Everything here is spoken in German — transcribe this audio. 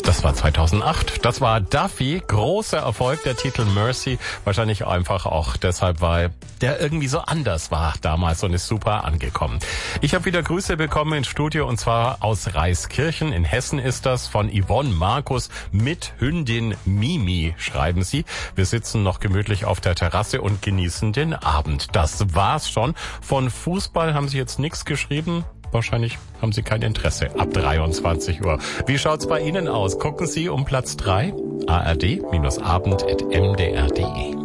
Das war 2008. Das war Duffy. Großer Erfolg, der Titel Mercy. Wahrscheinlich einfach auch deshalb, weil der irgendwie so anders war damals und ist super angekommen. Ich habe wieder Grüße bekommen ins Studio und zwar aus Reiskirchen. In Hessen ist das von Yvonne Markus mit Hündin Mimi, schreiben sie. Wir sitzen noch gemütlich auf der Terrasse und genießen den Abend. Das war's schon. Von Fußball haben sie jetzt nichts geschrieben. Wahrscheinlich haben Sie kein Interesse ab 23 Uhr. Wie schaut's bei Ihnen aus? Gucken Sie um Platz 3? ard-abend@mdr.de